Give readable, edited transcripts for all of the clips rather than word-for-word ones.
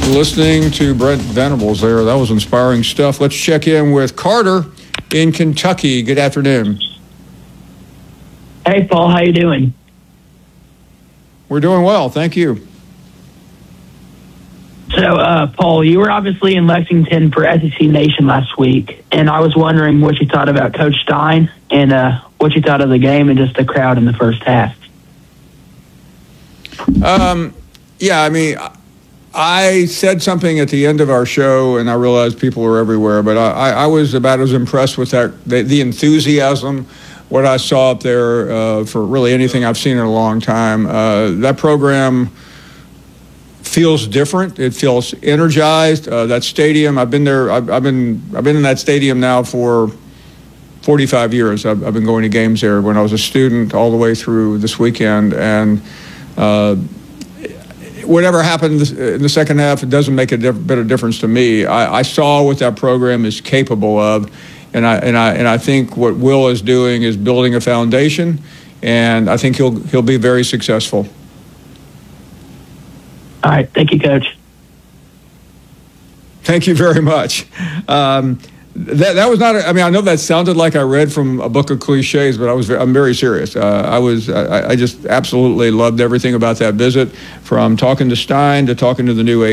Listening to Brent Venables there. That was inspiring stuff. Let's check in with Carter in Kentucky. Good afternoon. Hey, Paul. How you doing? We're doing well. Thank you. So, Paul, you were obviously in Lexington for SEC Nation last week, and I was wondering what you thought about Coach Stein and what you thought of the game and just the crowd in the first half. Yeah, I mean, I said something at the end of our show, and I realized people were everywhere, but I was about as impressed with the enthusiasm, what I saw up there for really anything I've seen in a long time. That program feels different. It feels energized. That stadium, I've been there. I've been in that stadium now for 45 years. I've been going to games there when I was a student all the way through this weekend, and whatever happened in the second half, it doesn't make a bit of difference to me. I saw what that program is capable of, and I think what Will is doing is building a foundation, and I think he'll be very successful. All right, thank you, Coach. Thank you very much. That was not. I know that sounded like I read from a book of cliches, but I'm very serious. I just absolutely loved everything about that visit, from talking to Stein to talking to the new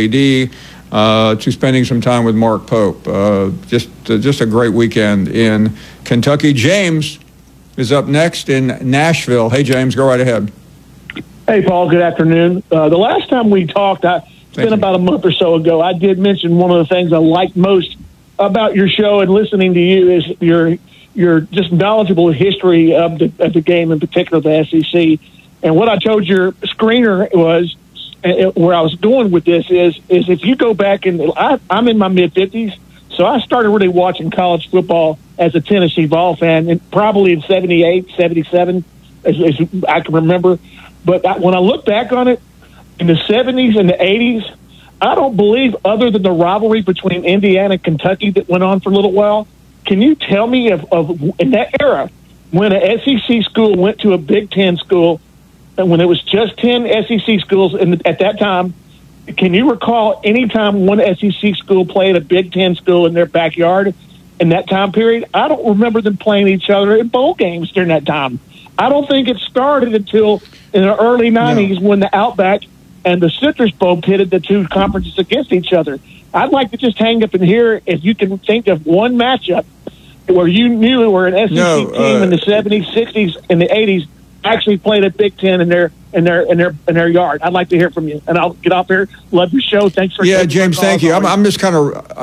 AD to spending some time with Mark Pope. Just a great weekend in Kentucky. James is up next in Nashville. Hey, James, go right ahead. Hey, Paul, good afternoon. The last time we talked, it's been about a month or so ago, I did mention one of the things I liked most about your show and listening to you is your just knowledgeable history of the game, in particular the SEC. And what I told your screener was, where I was going with this is if you go back, and I'm in my mid-50s, so I started really watching college football as a Tennessee Vol fan, and probably in 78, 77, as I can remember. But when I look back on it, in the 70s and the 80s, I don't believe, other than the rivalry between Indiana and Kentucky that went on for a little while, can you tell me of in that era, when an SEC school went to a Big Ten school, and when it was just 10 SEC schools at that time, can you recall any time one SEC school played a Big Ten school in their backyard in that time period? I don't remember them playing each other in bowl games during that time. I don't think it started until in the early 90s when the Outback and the Citrus Bowl pitted the two conferences against each other. I'd like to just hang up in here if you can think of one matchup where you knew where an SEC team in the 70s, 60s, and the 80s actually played a Big Ten in their yard. I'd like to hear from you, and I'll get off here. Love your show. Thanks for James. Thank you. I'm just kind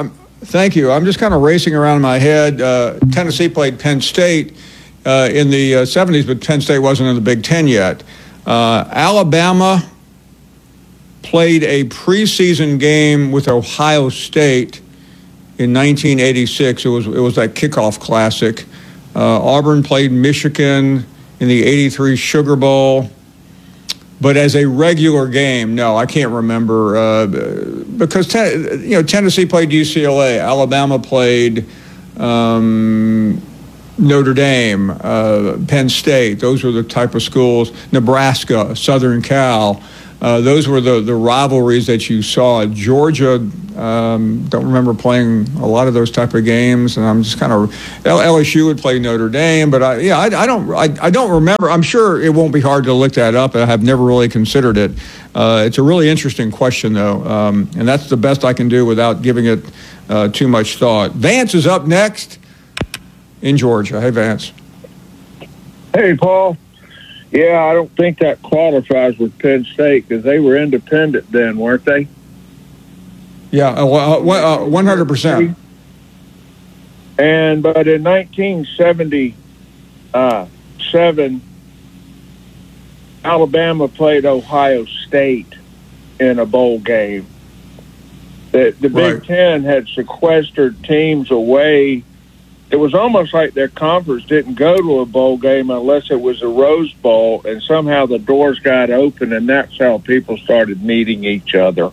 of racing around in my head. Tennessee played Penn State in the 70s, but Penn State wasn't in the Big Ten yet. Alabama played a preseason game with Ohio State in 1986. It was that kickoff classic. Auburn played Michigan in the 83 Sugar Bowl. But as a regular game, no, I can't remember because Tennessee played UCLA, Alabama played Notre Dame, Penn State. Those were the type of schools. Nebraska, Southern Cal. Those were the rivalries that you saw. Georgia, don't remember playing a lot of those type of games, and I'm just kind of LSU would play Notre Dame, but I don't remember. I'm sure it won't be hard to look that up. I have never really considered it. It's a really interesting question, though, and that's the best I can do without giving it too much thought. Vance is up next in Georgia. Hey, Vance. Hey, Paul. Yeah, I don't think that qualifies with Penn State because they were independent then, weren't they? Yeah, 100%. But in 1977, Alabama played Ohio State in a bowl game. The Big Ten had sequestered teams away. It was almost like their conference didn't go to a bowl game unless it was a Rose Bowl, and somehow the doors got open, and that's how people started meeting each other.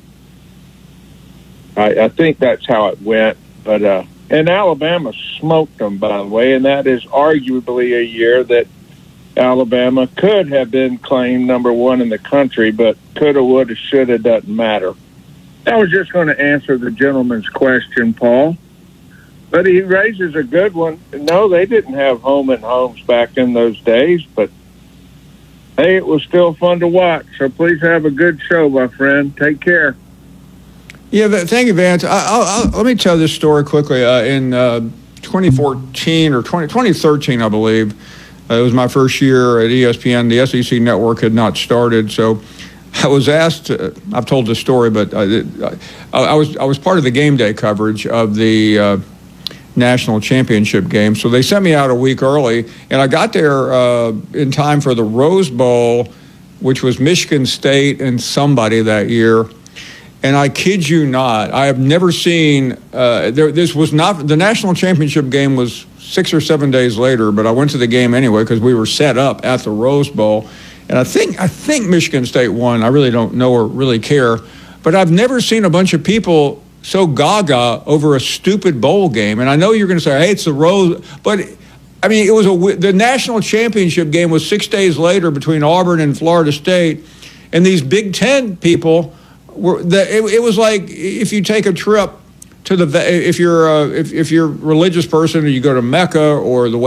I think that's how it went. But and Alabama smoked them, by the way, and that is arguably a year that Alabama could have been claimed number one in the country, but coulda, woulda, shoulda doesn't matter. I was just going to answer the gentleman's question, Paul. But he raises a good one. No, they didn't have home and homes back in those days, but hey, it was still fun to watch. So please have a good show, my friend. Take care. Yeah, thank you, Vance. Let me tell this story quickly. In 2014 or 2013, I believe, it was my first year at ESPN. The SEC network had not started, so I was asked. I've told this story, but I was part of the game day coverage of the national championship game. So they sent me out a week early, and I got there in time for the Rose Bowl, which was Michigan State and somebody that year. And I kid you not, I have never seen, this was not, the national championship game was 6 or 7 days later, but I went to the game anyway because we were set up at the Rose Bowl. And I think Michigan State won. I really don't know or really care. But I've never seen a bunch of people so gaga over a stupid bowl game. And I know you're going to say, hey, it's the Rose, but I mean, it was the national championship game was 6 days later between Auburn and Florida State. And these Big Ten people, it was like if you take a trip to if you're a religious person and you go to Mecca or the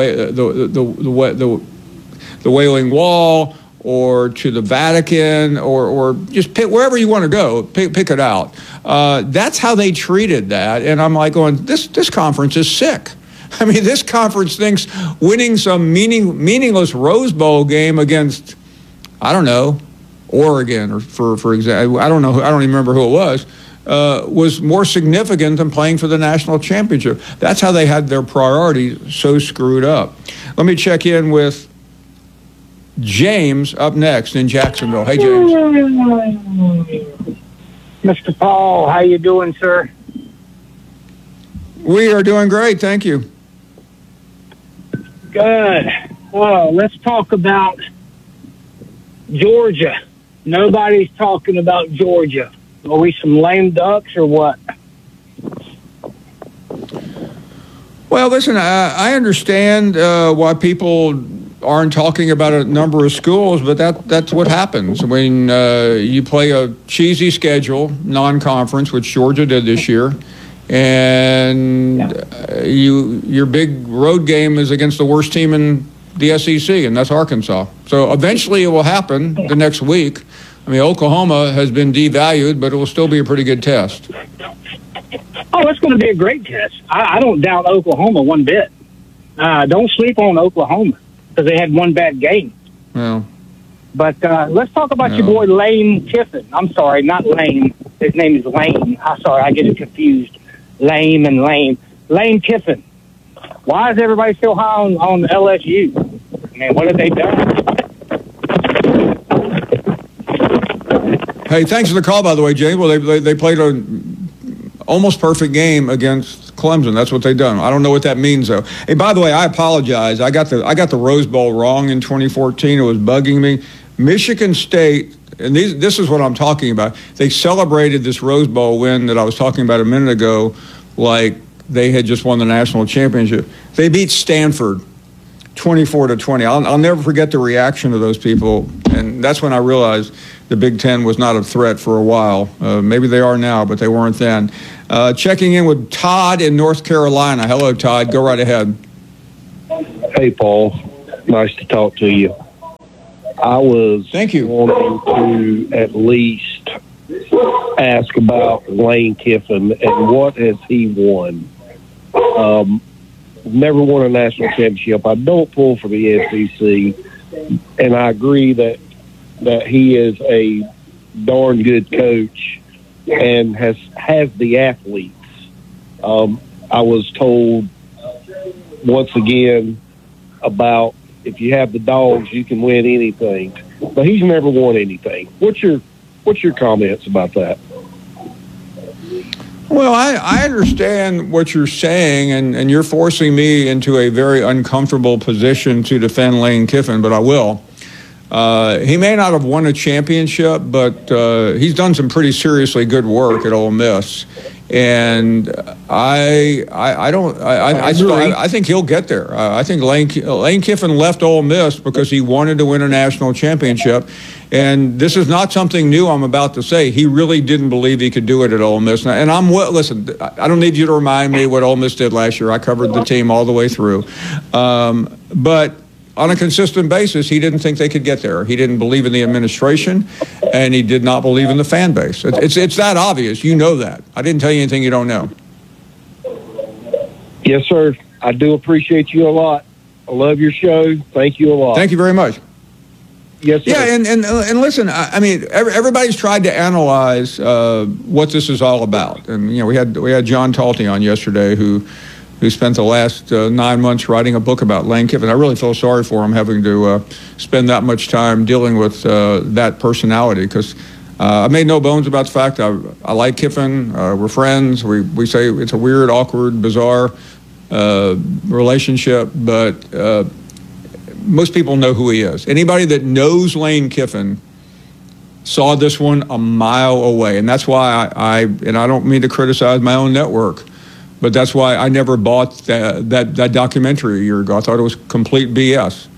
Wailing Wall or to the Vatican or just pick wherever you want to go, pick it out. That's how they treated that, and I'm like going, this conference is sick. I mean, this conference thinks winning some meaningless Rose Bowl game against, I don't know, Oregon, or for example, I don't know, I don't even remember who it was more significant than playing for the national championship. That's how they had their priorities so screwed up. Let me check in with James up next in Jacksonville. Hey, James. Mr. Paul, how you doing, sir? We are doing great, thank you. Good. Well, let's talk about Georgia. Nobody's talking about Georgia. Are we some lame ducks or what? Well, listen, I understand why people aren't talking about a number of schools, but that's what happens when you play a cheesy schedule, non-conference, which Georgia did this year, and your big road game is against the worst team in the SEC, and that's Arkansas. So eventually it will happen the next week. I mean, Oklahoma has been devalued, but it will still be a pretty good test. Oh, it's going to be a great test. I don't doubt Oklahoma one bit. Don't sleep on Oklahoma because they had one bad game. Well, but let's talk about your boy Lane Kiffin. I'm sorry, not Lane. His name is Lane. I'm sorry, I get it confused. Lame and Lane. Lane Kiffin. Why is everybody so high on LSU? I mean, what have they done? hey, thanks for the call, by the way, James. Well, they played an almost perfect game against Clemson. That's what they've done. I don't know what that means, though. Hey, by the way, I apologize. I got the Rose Bowl wrong in 2014. It was bugging me. Michigan State, and this is what I'm talking about. They celebrated this Rose Bowl win that I was talking about a minute ago like they had just won the national championship. They beat Stanford 24-20. I'll never forget the reaction of those people, and that's when I realized the Big Ten was not a threat for a while. Maybe they are now, but they weren't then. Checking in with Todd in North Carolina. Hello, Todd. Go right ahead. Hey, Paul. Nice to talk to you. I was wanting to at least ask about Lane Kiffin and what has he won. Never won a national championship. I don't pull for the SEC, and I agree that he is a darn good coach and has the athletes. I was told once again about if you have the dogs, you can win anything. But he's never won anything. What's your comments about that? Well, I understand what you're saying, and you're forcing me into a very uncomfortable position to defend Lane Kiffin, but I will. He may not have won a championship, but he's done some pretty seriously good work at Ole Miss. And I think he'll get there. I think Lane Kiffin left Ole Miss because he wanted to win a national championship. And this is not something new I'm about to say. He really didn't believe he could do it at Ole Miss. And listen, I don't need you to remind me what Ole Miss did last year. I covered the team all the way through. But on a consistent basis, he didn't think they could get there. He didn't believe in the administration, and he did not believe in the fan base. It's that obvious. You know that. I didn't tell you anything you don't know. Yes, sir. I do appreciate you a lot. I love your show. Thank you a lot. Thank you very much. Yes, sir. Yeah, and listen, I mean, everybody's tried to analyze what this is all about. And, we had John Talty on yesterday who spent the last 9 months writing a book about Lane Kiffin. I really feel sorry for him having to spend that much time dealing with that personality, because I made no bones about the fact I like Kiffin. We're friends. We say it's a weird, awkward, bizarre relationship, but most people know who he is. Anybody that knows Lane Kiffin saw this one a mile away, and that's why I don't mean to criticize my own network, but that's why I never bought that documentary a year ago. I thought it was complete BS.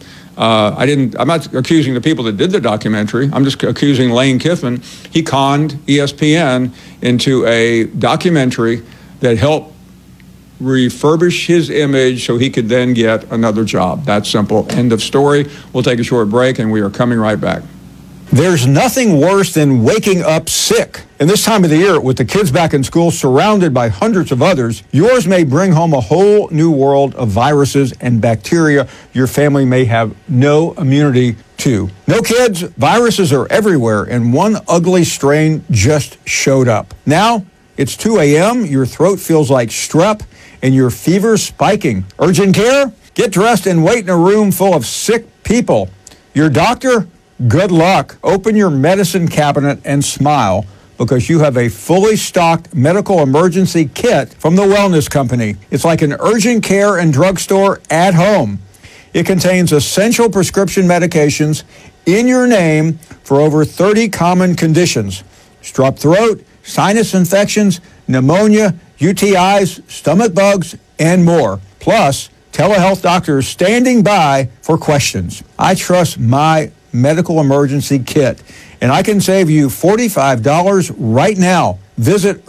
I'm not accusing the people that did the documentary. I'm just accusing Lane Kiffin. He conned ESPN into a documentary that helped refurbish his image so he could then get another job. That's simple. End of story. We'll take a short break, and we are coming right back. There's nothing worse than waking up sick. And this time of the year, with the kids back in school, surrounded by hundreds of others, yours may bring home a whole new world of viruses and bacteria your family may have no immunity to. No kids, viruses are everywhere, and one ugly strain just showed up. Now, it's 2 a.m., your throat feels like strep, and your fever's spiking. Urgent care? Get dressed and wait in a room full of sick people. Your doctor? Good luck. Open your medicine cabinet and smile, because you have a fully stocked medical emergency kit from the Wellness Company. It's like an urgent care and drugstore at home. It contains essential prescription medications in your name for over 30 common conditions: strep throat, sinus infections, pneumonia, UTIs, stomach bugs, and more. Plus, telehealth doctors standing by for questions. I trust my medical emergency kit, and I can save you $45 right now. Visit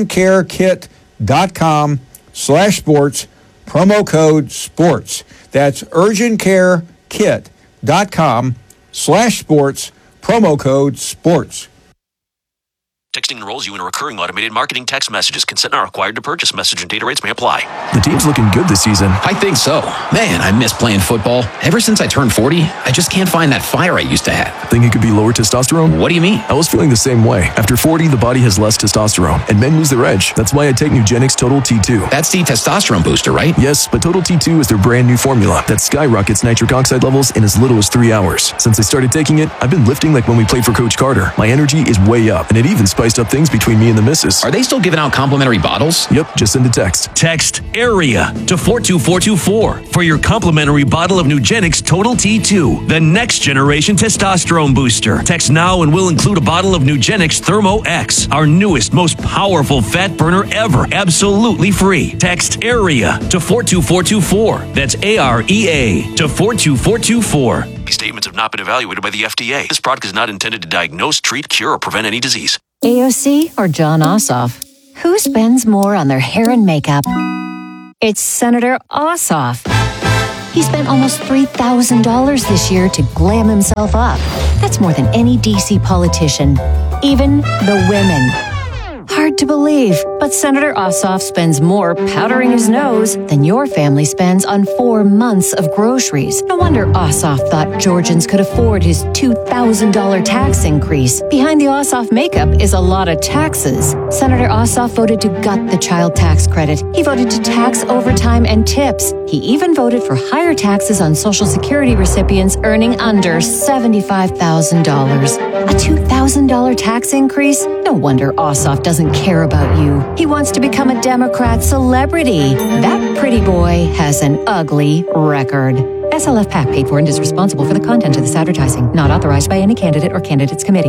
urgentcarekit.com/sports, promo code sports. That's urgentcarekit.com/sports, promo code sports. Texting enrolls you in a recurring automated marketing text messages. Consent not required to purchase. Message and data rates may apply. The team's looking good this season. I think so. Man, I miss playing football. Ever since I turned 40, I just can't find that fire I used to have. Think it could be lower testosterone? What do you mean? I was feeling the same way. After 40, the body has less testosterone, and men lose their edge. That's why I take Nugenix Total T2. That's the testosterone booster, right? Yes, but Total T2 is their brand new formula that skyrockets nitric oxide levels in as little as 3 hours. Since I started taking it, I've been lifting like when we played for Coach Carter. My energy is way up, and it even spiced up things between me and the missus. Are they still giving out complimentary bottles? Yep, just send a text. Text AREA to 42424 for your complimentary bottle of Nugenix Total T2, the next generation testosterone booster. Text now and we'll include a bottle of Nugenix Thermo X, our newest, most powerful fat burner ever, absolutely free. Text AREA to 42424. That's AREA to 42424. These statements have not been evaluated by the FDA. This product is not intended to diagnose, treat, cure, or prevent any disease. AOC or John Ossoff? Who spends more on their hair and makeup? It's Senator Ossoff. He spent almost $3,000 this year to glam himself up. That's more than any DC politician, even the women. Hard to believe, but Senator Ossoff spends more powdering his nose than your family spends on 4 months of groceries. No wonder Ossoff thought Georgians could afford his $2,000 tax increase. Behind the Ossoff makeup is a lot of taxes. Senator Ossoff voted to gut the child tax credit. He voted to tax overtime and tips. He even voted for higher taxes on Social Security recipients earning under $75,000. A $2,000 tax increase? No wonder Ossoff doesn't care about you. He wants to become a Democrat celebrity. That pretty boy has an ugly record. SLF PAC paid for and is responsible for the content of this advertising. Not authorized by any candidate or candidates committee.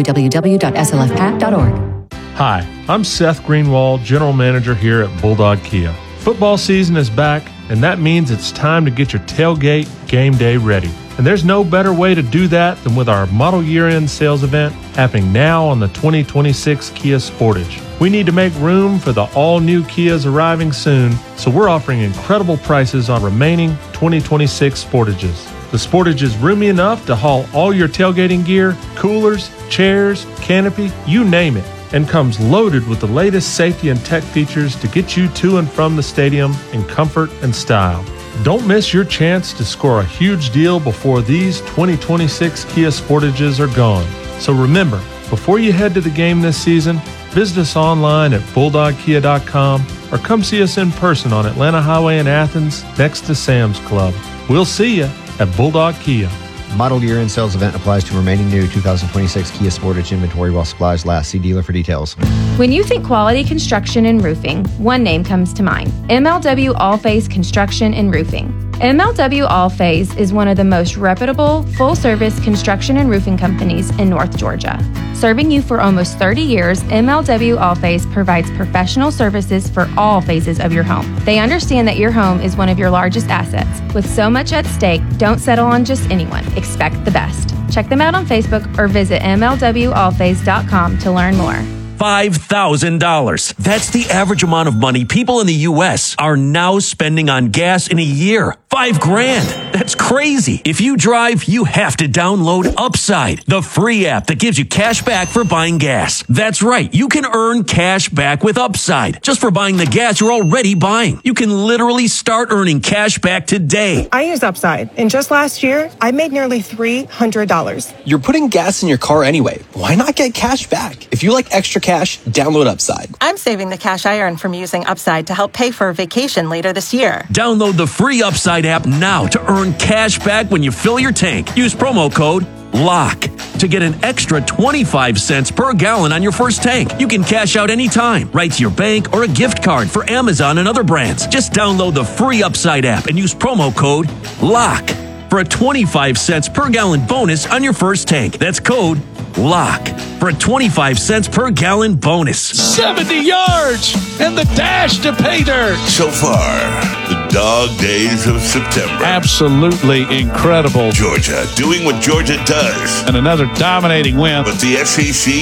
www.slfpac.org. Hi, I'm Seth Greenwald, General Manager here at Bulldog Kia. Football season is back, and that means it's time to get your tailgate game day ready. And there's no better way to do that than with our model year-end sales event happening now on the 2026 Kia Sportage. We need to make room for the all-new Kias arriving soon, so we're offering incredible prices on remaining 2026 Sportages. The Sportage is roomy enough to haul all your tailgating gear, coolers, chairs, canopy, you name it, and comes loaded with the latest safety and tech features to get you to and from the stadium in comfort and style. Don't miss your chance to score a huge deal before these 2026 Kia Sportages are gone. So remember, before you head to the game this season, visit us online at bulldogkia.com or come see us in person on Atlanta Highway in Athens next to Sam's Club. We'll see you at Bulldog Kia. Model year-end sales event applies to remaining new 2026 Kia Sportage inventory while supplies last. See dealer for details. When you think quality construction and roofing, one name comes to mind: MLW All-Phase Construction and Roofing. MLW All-Phase is one of the most reputable, full-service construction and roofing companies in North Georgia. Serving you for almost 30 years, MLW All-Phase provides professional services for all phases of your home. They understand that your home is one of your largest assets. With so much at stake, don't settle on just anyone. Expect the best. Check them out on Facebook or visit MLWAllphase.com to learn more. $5,000. That's the average amount of money people in the U.S. are now spending on gas in a year. $5,000. That's crazy. If you drive, you have to download Upside, the free app that gives you cash back for buying gas. That's right. You can earn cash back with Upside just for buying the gas you're already buying. You can literally start earning cash back today. I use Upside, and just last year, I made nearly $300. You're putting gas in your car anyway. Why not get cash back? If you like extra cash, download Upside. I'm saving the cash I earn from using Upside to help pay for a vacation later this year. Download the free Upside app now to earn cash back when you fill your tank. Use promo code LOCK to get an extra 25 cents per gallon on your first tank. You can cash out anytime, right to your bank or a gift card for Amazon and other brands. Just download the free Upside app and use promo code LOCK for a 25 cents per gallon bonus on your first tank. That's code LOCK for a 25 cents per gallon bonus. 70 yards and the dash to pay dirt. So far, the dog days of September. Absolutely incredible. Georgia doing what Georgia does. And another dominating win. But the SEC